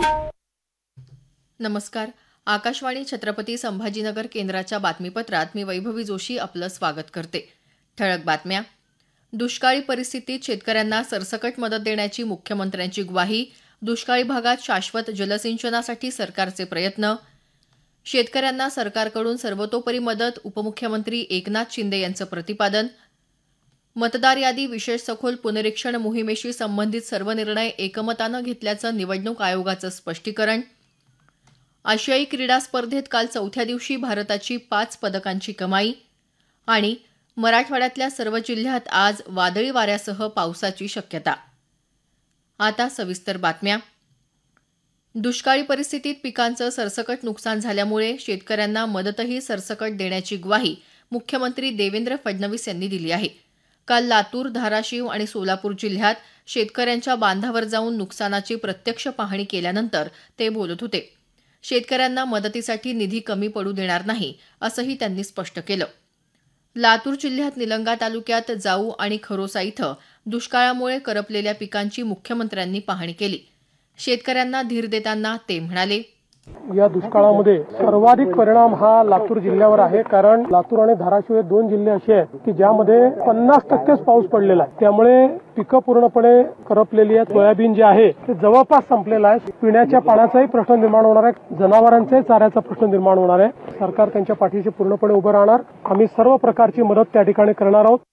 नमस्कार. आकाशवाणी छत्रपती संभाजीनगर केंद्राच्या बातमीपत्रात मी वैभवी जोशी आपलं स्वागत करते. ठळक बातम्या. दुष्काळी परिस्थितीत शेतकऱ्यांना सरसकट मदत देण्याची मुख्यमंत्र्यांची ग्वाही. दुष्काळी भागात शाश्वत जलसिंचनासाठी सरकारचे प्रयत्न. शेतकऱ्यांना सरकारकडून सर्वतोपरी मदत. उपमुख्यमंत्री एकनाथ शिंदे यांचं प्रतिपादन. मतदार यादी विशेष सखोल पुनरीक्षण मोहिमेशी संबंधित सर्व निर्णय एकमतानं घेतल्याचं निवडणूक आयोगाचं स्पष्टीकरण. आशियाई क्रीडा स्पर्धेत काल चौथ्या दिवशी भारताची 5 पदकांची कमाई. आणि मराठवाड्यातल्या सर्व जिल्ह्यात आज वादळी वाऱ्यासह पावसाची शक्यता. आता सविस्तर बातम्या. दुष्काळी परिस्थितीत पिकांचं सरसकट नुकसान झाल्यामुळे शेतकऱ्यांना मदतही सरसकट देण्याची ग्वाही मुख्यमंत्री देवेंद्र फडणवीस यांनी दिली आहे. काल लातूर, धाराशिव आणि सोलापूर जिल्ह्यात शेतकऱ्यांच्या बांधावर जाऊन नुकसानाची प्रत्यक्ष पाहणी केल्यानंतर ते बोलत होते. शेतकऱ्यांना मदतीसाठी निधी कमी पडू देणार नाही, असंही त्यांनी स्पष्ट केलं. लातूर जिल्ह्यात निलंगा तालुक्यात जाऊ आणि खरोसा इथं दुष्काळामुळे करपलेल्या पिकांची मुख्यमंत्र्यांनी पाहणी केली. शेतकऱ्यांना धीर देताना ते म्हणाले, या दुष्काळामध्ये सर्वाधिक परिणाम हा लातूर जिल्ह्यावर आहे. कारण लातूर आणि धाराशिव हे 2 जिल्हे असे आहेत की ज्यामध्ये 50% पाऊस पडलेला आहे. त्यामुळे पिकं पूर्णपणे करपलेली आहेत. सोयाबीन जे आहे ते जवळपास संपलेलं आहे. पिण्याच्या पाण्याचाही प्रश्न निर्माण होणार आहे. जनावरांचाही चाऱ्याचा प्रश्न निर्माण होणार आहे. सरकार त्यांच्या पाठीशी पूर्णपणे उभं राहणार. आम्ही सर्व प्रकारची मदत त्या ठिकाणी करणार आहोत.